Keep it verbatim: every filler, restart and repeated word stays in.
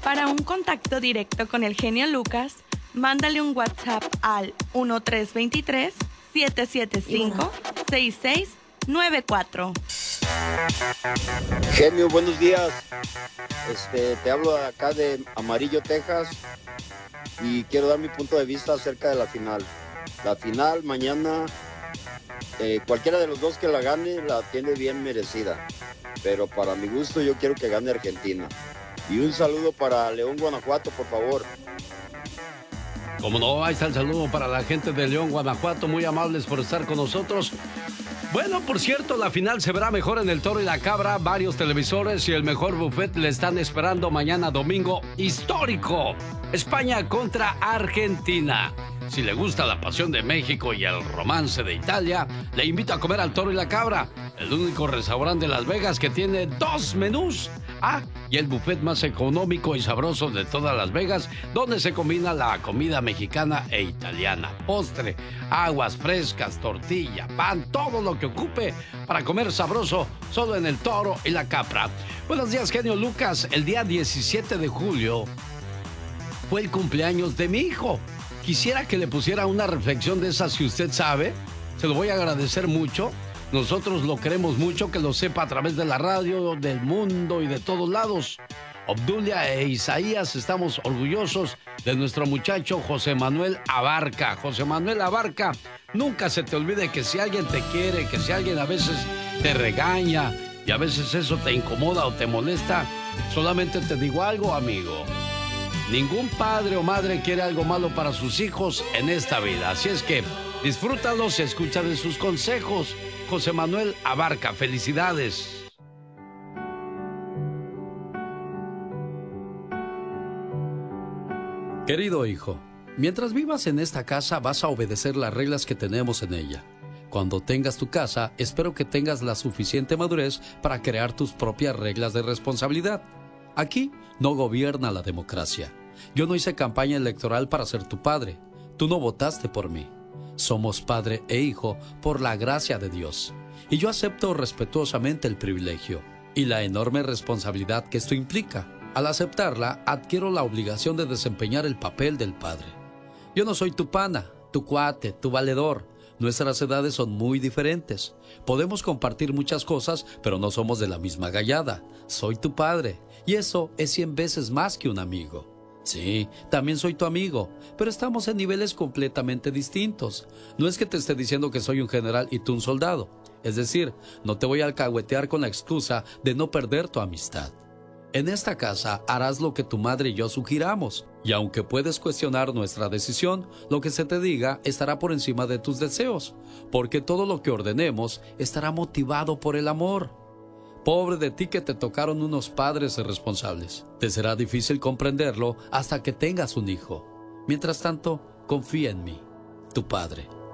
Para un contacto directo con el genio Lucas, mándale un WhatsApp al uno tres dos tres, siete siete cinco, seis seis nueve cuatro. Genio, buenos días. Este, te hablo acá de Amarillo, Texas, y quiero dar mi punto de vista acerca de la final. La final mañana, eh, cualquiera de los dos que la gane la tiene bien merecida, pero para mi gusto yo quiero que gane Argentina. Y un saludo para León, Guanajuato, por favor. Como no, ahí está el saludo para la gente de León, Guanajuato, muy amables por estar con nosotros. Bueno, por cierto, la final se verá mejor en El Toro y la Cabra. Varios televisores y el mejor buffet le están esperando mañana domingo histórico. España contra Argentina. Si le gusta la pasión de México y el romance de Italia, le invito a comer al Toro y la Cabra, el único restaurante de Las Vegas que tiene dos menús. Ah, y el buffet más económico y sabroso de todas Las Vegas, donde se combina la comida mexicana e italiana. Postre, aguas frescas, tortilla, pan, todo lo que ocupe para comer sabroso, solo en el Toro y la Cabra. Buenos días, genio Lucas. El día diecisiete de julio fue el cumpleaños de mi hijo. Quisiera que le pusiera una reflexión de esas si usted sabe. Se lo voy a agradecer mucho. Nosotros lo queremos mucho, que lo sepa a través de la radio, del mundo y de todos lados. Obdulia e Isaías, estamos orgullosos de nuestro muchacho José Manuel Abarca. José Manuel Abarca, nunca se te olvide que si alguien te quiere, que si alguien a veces te regaña y a veces eso te incomoda o te molesta, solamente te digo algo, amigo. Ningún padre o madre quiere algo malo para sus hijos en esta vida. Así es que disfrútalos y escucha de sus consejos. José Manuel Abarca, felicidades. Querido hijo, mientras vivas en esta casa vas a obedecer las reglas que tenemos en ella. Cuando tengas tu casa, espero que tengas la suficiente madurez para crear tus propias reglas de responsabilidad. Aquí no gobierna la democracia. Yo no hice campaña electoral para ser tu padre. Tú no votaste por mí. Somos padre e hijo por la gracia de Dios. Y yo acepto respetuosamente el privilegio y la enorme responsabilidad que esto implica. Al aceptarla, adquiero la obligación de desempeñar el papel del padre. Yo no soy tu pana, tu cuate, tu valedor. Nuestras edades son muy diferentes. Podemos compartir muchas cosas, pero no somos de la misma gallada. Soy tu padre, y eso es cien veces más que un amigo. Sí, también soy tu amigo, pero estamos en niveles completamente distintos. No es que te esté diciendo que soy un general y tú un soldado. Es decir, no te voy a alcahuetear con la excusa de no perder tu amistad. En esta casa harás lo que tu madre y yo sugiramos, y aunque puedes cuestionar nuestra decisión, lo que se te diga estará por encima de tus deseos, porque todo lo que ordenemos estará motivado por el amor. Pobre de ti que te tocaron unos padres irresponsables. Te será difícil comprenderlo hasta que tengas un hijo. Mientras tanto, confía en mí, tu padre.